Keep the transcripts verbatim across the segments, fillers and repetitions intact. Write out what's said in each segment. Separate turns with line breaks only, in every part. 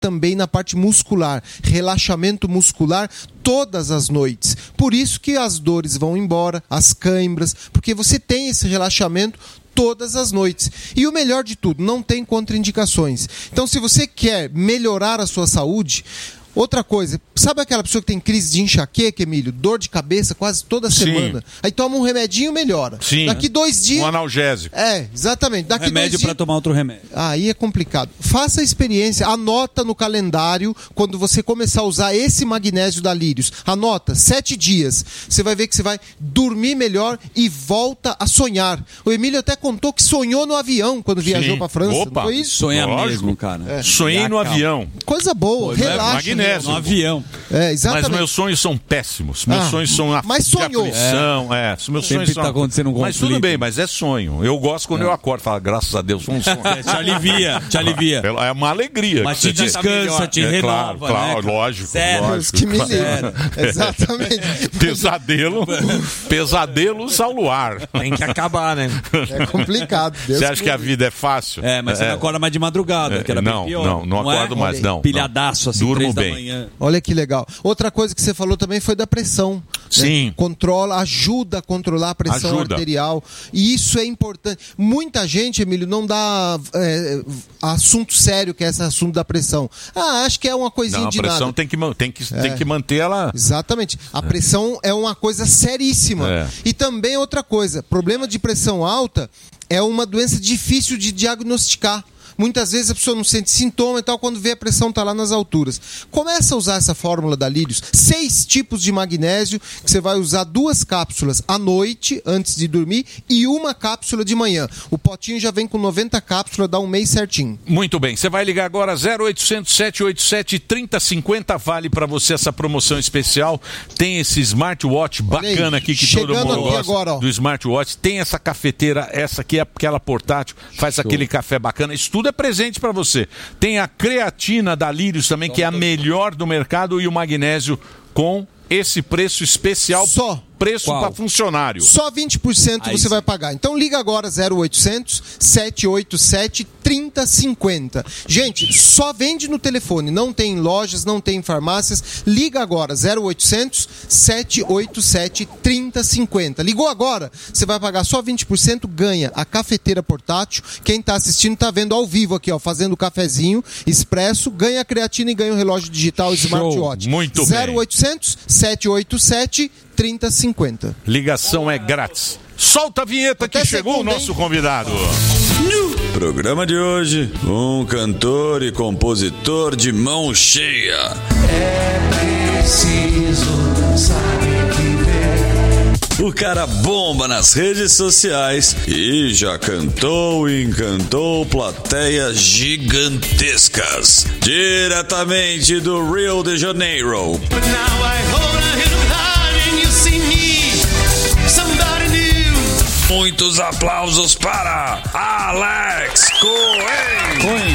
também na parte muscular, relaxamento muscular todas as noites. Por isso que as dores vão embora, as câimbras, porque você tem esse relaxamento todas as noites. E o melhor de tudo, não tem contraindicações. Então, se você quer melhorar a sua saúde, outra coisa, sabe aquela pessoa que tem crise de enxaqueca, Emílio? Dor de cabeça quase toda
Sim.
semana. Aí toma um remedinho, melhora.
Sim.
Daqui dois dias...
Um analgésico.
É, exatamente. Daqui
remédio
dois
para
dias...
tomar outro remédio.
Aí é complicado. Faça a experiência, anota no calendário quando você começar a usar esse magnésio da Lírios. Anota, sete dias. Você vai ver que você vai dormir melhor e volta a sonhar. O Emílio até contou que sonhou no avião quando viajou para a França.
Opa.
Não foi isso?
Sonha
Lógico.
mesmo, cara.
É.
Sonhei no
Calma.
avião.
Coisa boa,
Pô,
relaxa.
magnésio.
No avião.
É, exatamente.
Mas meus sonhos são péssimos. Meus
Ah,
sonhos são a
mas
de
sonhou.
aflição. É. Meus
Sempre
sonhos são...
tá acontecendo um
Mas tudo
conflito.
bem, mas é sonho. Eu gosto quando
É.
eu acordo. Falo, graças a Deus, foi um sonho.
É, te alivia, te alivia.
É uma alegria.
Mas
que
te
você-
descansa, te
É,
renova,
claro, claro,
né, cara?
lógico.
Sério.
lógico,
Que me
claro.
livre. Exatamente.
Pesadelo, pesadelos ao luar.
Tem que acabar, né?
É complicado. Deus
Você acha
me
que a
livre.
vida é fácil?
É, mas você não acorda mais de madrugada, que era
não,
bem pior.
não, não acordo
é?
mais, não.
Pilhadaço, assim,
Durmo
três da
bem.
manhã.
Olha que legal. Outra coisa que você falou também foi da pressão. né?
Sim.
Controla, ajuda a controlar a pressão
Ajuda.
arterial. E isso é importante. Muita gente, Emílio, não dá é, assunto sério, que é esse assunto da pressão. Ah, acho que é uma coisinha
Não, a
de
pressão
nada.
tem que, man- tem, que,
É.
tem que manter ela...
Exatamente. A pressão é uma coisa seríssima.
É.
E também outra coisa, problema de pressão alta é uma doença difícil de diagnosticar. Muitas vezes a pessoa não sente sintoma e tal, quando vê a pressão está lá nas alturas. Começa a usar essa fórmula da Lírios, seis tipos de magnésio, que você vai usar duas cápsulas à noite, antes de dormir, e uma cápsula de manhã. O potinho já vem com noventa cápsulas, dá um mês certinho.
Muito bem, você vai ligar agora zero oitocentos, sete oito sete, três zero cinco zero, vale para você essa promoção especial. Tem esse smartwatch bacana aqui que todo
chegando
mundo
aqui
gosta
agora, ó.
do smartwatch. Tem essa cafeteira, essa aqui é aquela portátil, faz aquele café bacana. Isso tudo é presente para você. Tem a creatina da Lírios também, que é a melhor do mercado, e o magnésio com esse preço especial.
Só.
Preço
Qual?
para funcionário.
Só vinte por cento
Aí
você
sim.
vai pagar. Então liga agora zero oitocentos, sete oito sete, três zero cinco zero. Gente, só vende no telefone, não tem em lojas, não tem em farmácias. Liga agora zero oitocentos, sete oito sete, três zero cinco zero. Ligou agora, você vai pagar só vinte por cento, ganha a cafeteira portátil. Quem está assistindo está vendo ao vivo aqui, ó, fazendo o cafezinho expresso, ganha a creatina e ganha o relógio digital
Show.
smartwatch.
Muito
zero
bem.
oitocentos, sete oito sete, três zero cinco zero.
Ligação é grátis. Solta a vinheta
Até
que chegou o
segunda,
nosso
hein?
convidado.
Programa de hoje, um cantor e compositor de mão cheia.
É preciso dançar e viver.
O cara bomba nas redes sociais e já cantou e encantou plateias gigantescas. Diretamente do Rio de Janeiro.
But now I hold a little heart and you see me, somebody new.
Muitos aplausos para Alex Cohen.
Cohen.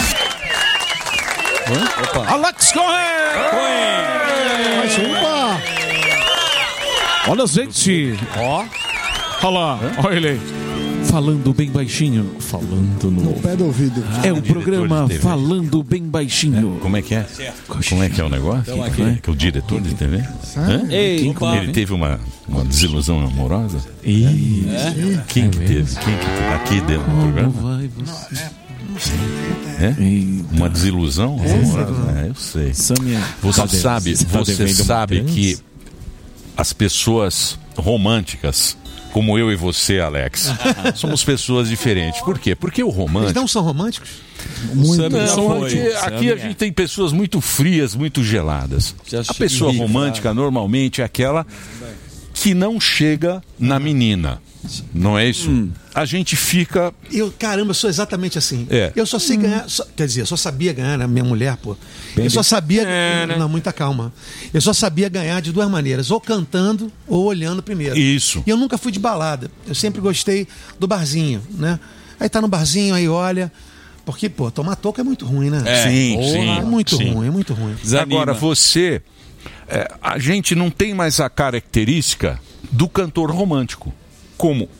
Opa.
Alex Cohen! Mais uma! Olha, gente! Ó! Olha lá, olha ele aí. Falando bem baixinho. Falando no.
Pé do ouvido.
É o
diretor
programa
de T V.
Falando Bem Baixinho.
Como é que é? Como é que é o negócio? Como é que é o diretor de T V? Hã?
Ei, opa.
Ele teve uma, uma desilusão amorosa?
Ih,
Quem que teve? Quem que teve? Aqui dentro do programa?
vai você.
É?
Eita.
Uma desilusão amorosa? É, eu sei.
Samia,
Você
tá
sabe,
devendo- tá
você
devendo uma
sabe
dança?
que as pessoas românticas, como eu e você, Alex, somos pessoas diferentes. Por quê? Porque o
Eles
romântico...
não são românticos?
Muito.
Não,
foi.
aqui, aqui a gente tem pessoas muito frias, muito geladas.
Já
A pessoa
cheguei,
romântica normalmente é aquela que não chega na menina. Não é isso?
Hum.
A gente fica...
Eu, caramba, eu sou exatamente assim.
É.
Eu só sei ganhar, só- quer dizer, eu só sabia ganhar na minha mulher, pô. Eu só sabia. Não, muita calma. Eu só sabia ganhar de duas maneiras, ou cantando ou olhando primeiro.
Isso.
E eu nunca fui de balada. Eu sempre gostei do barzinho, né? Aí tá no barzinho, aí olha. Porque, pô, tomar toco é muito ruim, né?
É.
Sim,
Porra,
sim.
É muito
sim.
ruim, é muito ruim.
Desanima.
Agora, você... é, a gente não tem mais a característica do cantor romântico. Como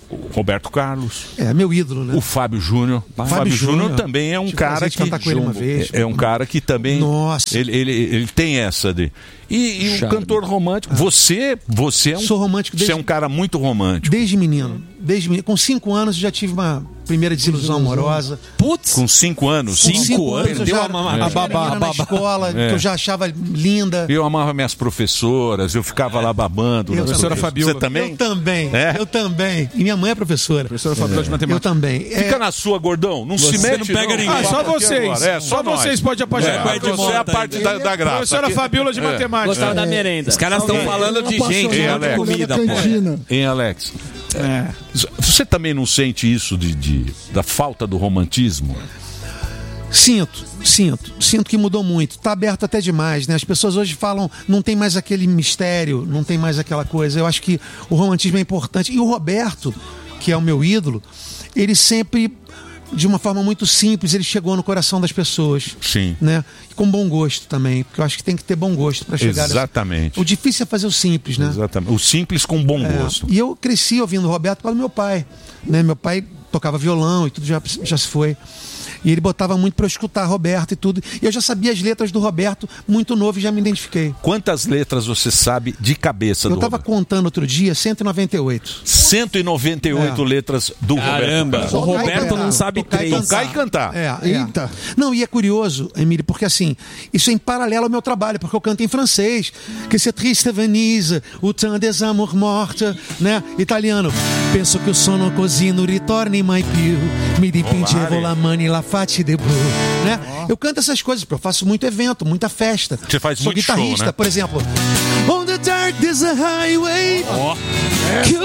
O Roberto Carlos.
É, meu ídolo, né?
O Fábio Júnior. O
Fábio
Fábio Júnior
Júnior
também é um
Tive
cara
prazer de
que...
cantar com ele uma vez.
É um cara que também...
Nossa.
Ele, ele, ele tem essa de... E, e um
Charme.
cantor romântico. Você, você é um...
Sou romântico desde-
Você é um cara muito romântico.
Desde menino. Desde menino. Com cinco anos eu já tive uma primeira desilusão amorosa.
Putz!
Com cinco anos.
Com cinco anos eu
Perdeu
já,
a mama-
eu
a
já
babá,
era
a
na
babá.
escola,
É.
que eu já achava linda.
Eu amava minhas professoras, eu ficava lá babando.
Eu
né?
professora
Fabiola.
Você também?
Eu também.
É?
Eu também. E minha mãe é professora.
Professora Fabiola de
Eu
Matemática.
também.
Fica
É,
na sua, gordão. Não se
Você
mete.
não pega ninguém.
Ah, só
Aqui
vocês.
agora. É, só,
só
nós.
vocês podem apaixonar.
É,
Vai de
você é a
moto
parte da, da graça.
Professora
Aqui-
Fabiola de
É.
Matemática.
Gostava da merenda.
Os caras estão falando de gente,
Ei,
não de
Alex.
comida, pô.
Hein, Alex?
É.
Você também não sente isso de, de- da falta do romantismo?
Sinto, sinto. Sinto que mudou muito. Tá aberto até demais, né? As pessoas hoje falam, não tem mais aquele mistério, não tem mais aquela coisa. Eu acho que o romantismo é importante. E o Roberto, que é o meu ídolo, ele sempre, de uma forma muito simples, ele chegou no coração das pessoas.
Sim.
Né? E com bom gosto também, porque eu acho que tem que ter bom gosto para chegar.
Exatamente.
Nessa... O difícil é fazer o simples, né?
Exatamente. O simples com bom
É,
gosto.
E eu cresci ouvindo o Roberto por causa do meu pai. Né? Meu pai tocava violão e tudo já, já se foi. E ele botava muito para eu escutar Roberto e tudo. E eu já sabia as letras do Roberto muito novo e já me identifiquei.
Quantas letras você sabe de cabeça
Eu
do
estava
Roberto?
contando outro dia, cento e noventa e oito.
cento e noventa e oito
É.
letras do
Caramba,
Roberto
o
Carlos.
Roberto
Tocar e
não sabe
tocar e
três.
Tocar e cantar.
É, é.
Eita.
Não, e é curioso, Emílio, porque assim, isso é em paralelo ao meu trabalho, porque eu canto em francês, que c'est triste Venise, o temps des amours mortes, né? Italiano. Penso que o sono così non ritorni mai più, mi dipingevo la mani la faccia de blu, né? Eu canto essas coisas, porque eu faço muito evento, muita festa.
Você faz
Sou
muito show,
guitarrista,
né?
por exemplo. On the dark there's a highway. Que